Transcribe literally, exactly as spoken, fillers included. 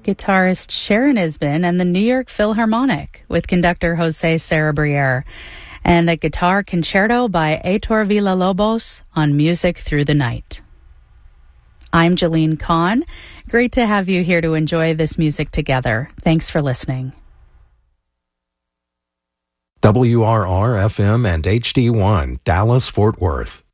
guitarist Sharon Isbin and the New York Philharmonic with conductor Jose Sarabriere, and a guitar concerto by Heitor Villa-Lobos on Music Through the Night. I'm Jeline Kahn. Great to have you here to enjoy this music together. Thanks for listening. W R R F M and H D one, Dallas, Fort Worth.